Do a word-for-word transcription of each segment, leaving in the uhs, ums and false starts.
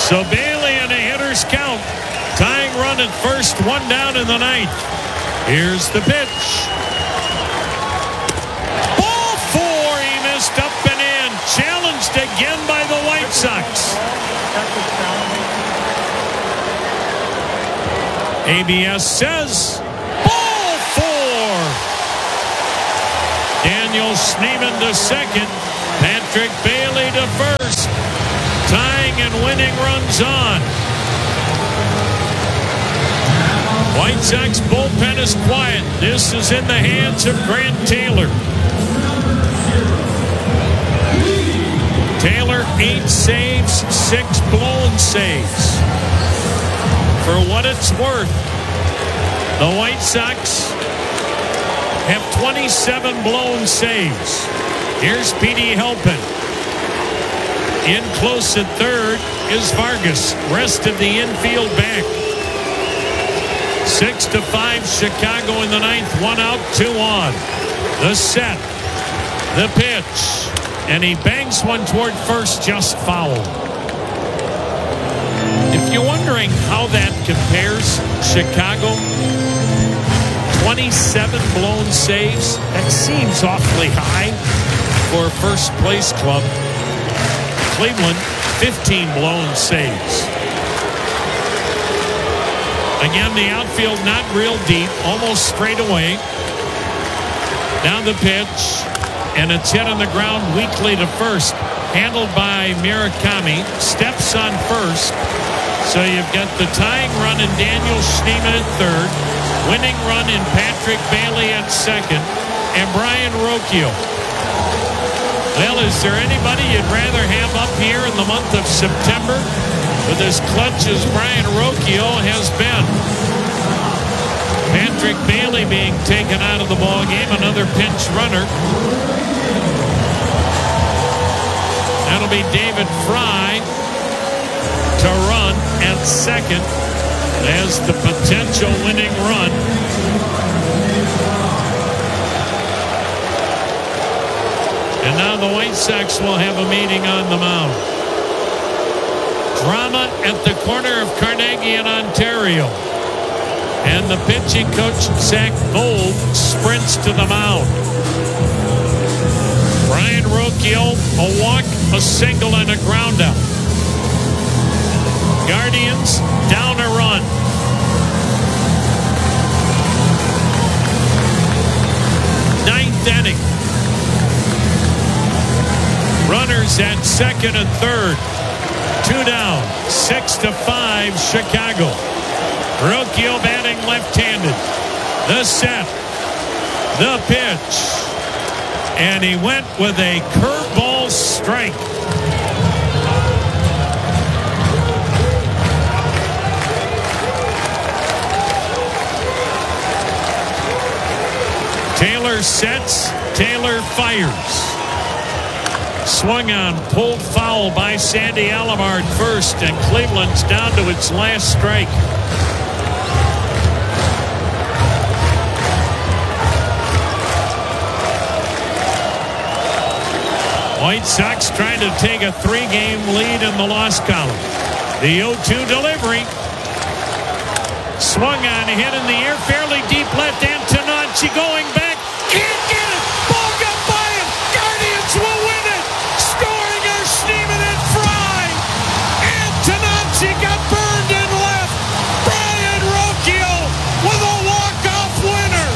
So Bailey in a hitter's count. Tying run at first, one down in the ninth. Here's the pitch. Ball four, he missed up and in. Challenged again by the White Sox. A B S says ball four. Daniel Schneemann to second. Patrick Bailey to first. Tying and winning runs on. White Sox bullpen is quiet. This is in the hands of Grant Taylor. Taylor, eight saves, six blown saves. For what it's worth, the White Sox have twenty-seven blown saves. Here's Petey Helpin. In close at third is Vargas. Rest of the infield back. Six to five, Chicago in the ninth. One out, two on. The set. The pitch. And he bangs one toward first, just foul. If you're wondering how that compares, Chicago, twenty-seven blown saves. That seems awfully high for a first place club. Cleveland, fifteen blown saves. Again, the outfield not real deep, almost straight away. Down the pitch, and it's hit on the ground weakly to first. Handled by Murakami. Steps on first. So you've got the tying run in Daniel Schneemann at third. Winning run in Patrick Bailey at second. And Brian Rocchio. Well, is there anybody you'd rather have up here in the month of September with as clutch as Brian Rocchio has been? Patrick Bailey being taken out of the ball game. Another pinch runner. That'll be David Fry to run at second as the potential winning run. And now the White Sox will have a meeting on the mound. Drama at the corner of Carnegie and Ontario. And the pitching coach, Zach Gold, sprints to the mound. Brian Rocchio, a walk, a single, and a ground out. Guardians down a run. Ninth inning. Runners at second and third. Two down. Six to five, Chicago. Rocchio batting left-handed. The set. The pitch. And he went with a curveball strike. Taylor sets. Taylor fires. Swung on, pulled foul by Sandy Alomar at first, and Cleveland's down to its last strike. White Sox trying to take a three-game lead in the loss column. The oh two delivery. Swung on, hit in the air, fairly deep left. Antonacci going back. Can't get it. Ball got by him. Guardians will win it. Scoring are Schneemann and Fry. Antonacci got burned in left. Brian Rocchio with a walk-off winner.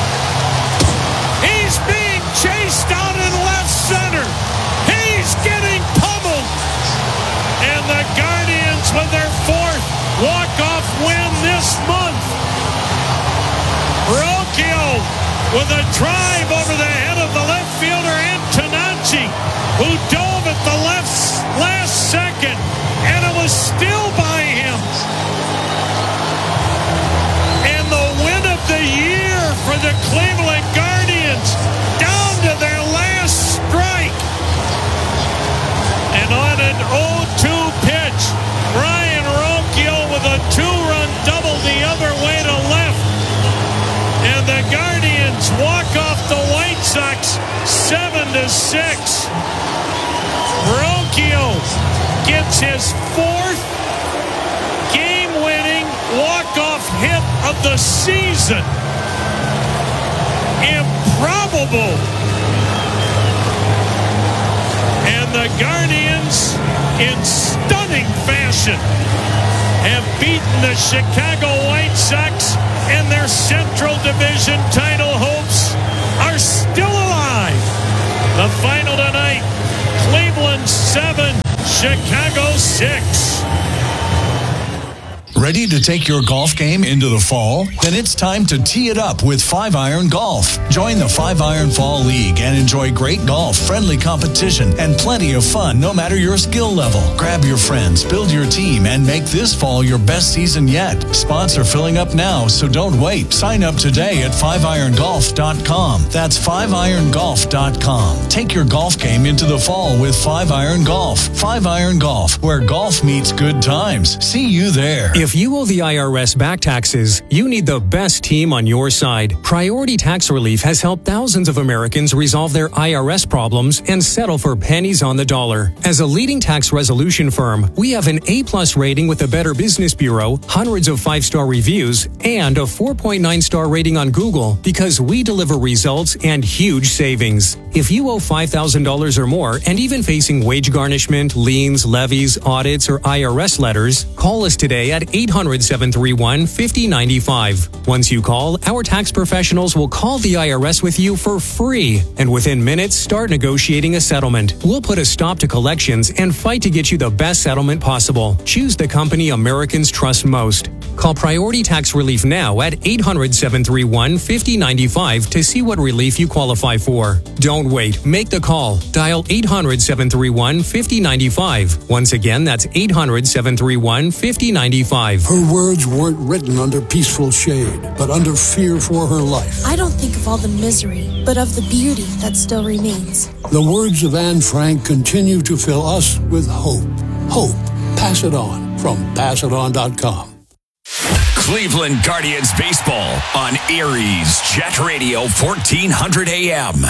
He's being chased out in left center. He's getting pummeled. And the Guardians with their fourth walk-off win this month. Rocchio with a drive over the head of the left fielder Antonacci, who dove at the left last second, and it was still by him. And the win of the year for the Cleveland Guardians, down to their last strike. And on an oh two pitch, Brian Rocchio with a two-run double the other way to left. And the Guardians walk off the White Sox seven to six. Rocchio gets his fourth the season. Improbable. And the Guardians, in stunning fashion, have beaten the Chicago White Sox, and their Central Division title hopes are still alive. The final tonight, Cleveland seven, Chicago six. Ready to take your golf game into the fall? Then it's time to tee it up with five iron Golf. Join the five iron Fall League and enjoy great golf, friendly competition, and plenty of fun no matter your skill level. Grab your friends, build your team, and make this fall your best season yet. Spots are filling up now, so don't wait. Sign up today at five iron golf dot com. That's five iron golf dot com. Take your golf game into the fall with five iron Golf. five iron Golf, where golf meets good times. See you there. If you owe the I R S back taxes, you need the best team on your side. Priority Tax Relief has helped thousands of Americans resolve their I R S problems and settle for pennies on the dollar. As a leading tax resolution firm, we have an A-plus rating with the Better Business Bureau, hundreds of five-star reviews, and a four point nine star rating on Google because we deliver results and huge savings. If you owe five thousand dollars or more and even facing wage garnishment, liens, levies, audits, or I R S letters, call us today at eight hundred, seven three one, five oh nine five. Once you call, our tax professionals will call the I R S with you for free, and within minutes, start negotiating a settlement. We'll put a stop to collections and fight to get you the best settlement possible. Choose the company Americans trust most. Call Priority Tax Relief now at eight hundred, seven three one, five oh nine five to see what relief you qualify for. Don't wait. Make the call. Dial eight hundred, seven three one, five oh nine five. Once again, that's eight hundred, seven three one, five oh nine five. Her words weren't written under peaceful shade, but under fear for her life. I don't think of all the misery, but of the beauty that still remains. The words of Anne Frank continue to fill us with hope. Hope. Pass it on from pass it on dot com. Cleveland Guardians baseball on Erie's Jet Radio fourteen hundred A M.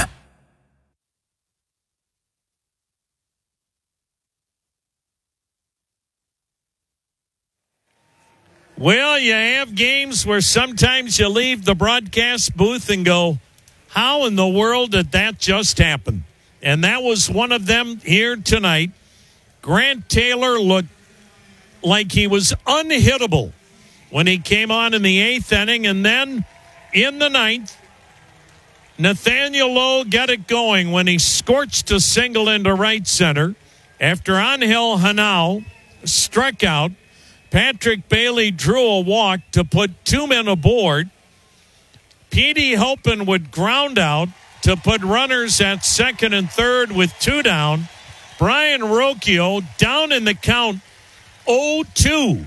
Well, you have games where sometimes you leave the broadcast booth and go, how in the world did that just happen? And that was one of them here tonight. Grant Taylor looked like he was unhittable when he came on in the eighth inning. And then in the ninth, Nathaniel Lowe got it going when he scorched a single into right center after Angel Hanau struck out. Patrick Bailey drew a walk to put two men aboard. Petey Halpin would ground out to put runners at second and third with two down. Brian Rocchio down in the count oh two.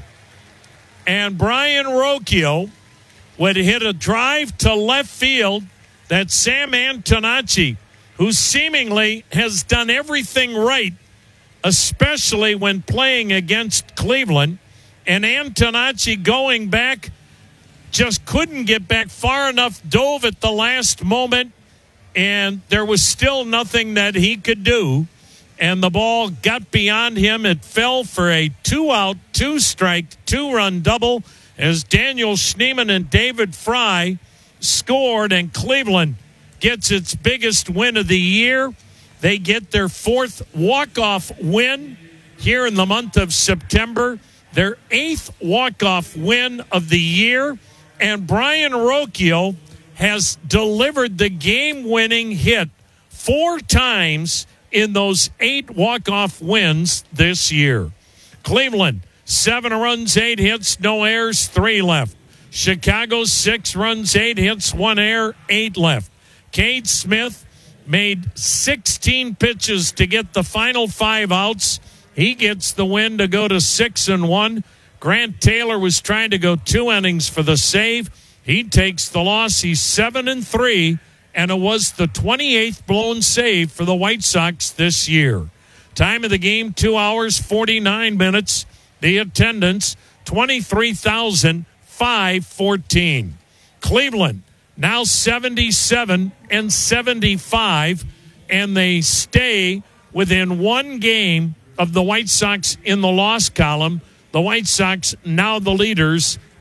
And Brian Rocchio would hit a drive to left field that Sam Antonacci, who seemingly has done everything right, especially when playing against Cleveland, and Antonacci going back just couldn't get back far enough, dove at the last moment, and there was still nothing that he could do. And the ball got beyond him. It fell for a two-out, two-strike, two-run double as Daniel Schneemann and David Fry scored, and Cleveland gets its biggest win of the year. They get their fourth walk-off win here in the month of September, their eighth walk-off win of the year, and Brian Rocchio has delivered the game-winning hit four times in those eight walk-off wins this year. Cleveland, seven runs, eight hits, no errors, three left. Chicago, six runs, eight hits, one error, eight left. Cade Smith made sixteen pitches to get the final five outs. He gets the win to go to six and one. Grant Taylor was trying to go two innings for the save. He takes the loss. He's seven and three, and it was the twenty-eighth blown save for the White Sox this year. Time of the game, two hours, forty-nine minutes. The attendance, twenty-three thousand five hundred fourteen. Cleveland, now seventy-seven and seventy-five, and they stay within one game of the White Sox in the loss column. The White Sox now the leaders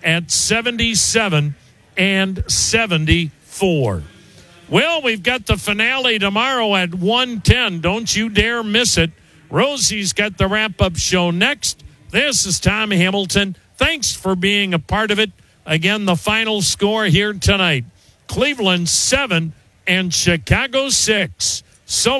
at seventy-seven and seventy-four. Well, we've got the finale tomorrow at one ten. Don't you dare miss it. Rosie's got the wrap-up show next. This is Tom Hamilton. Thanks for being a part of it. Again, the final score here tonight. Cleveland seven and Chicago six. So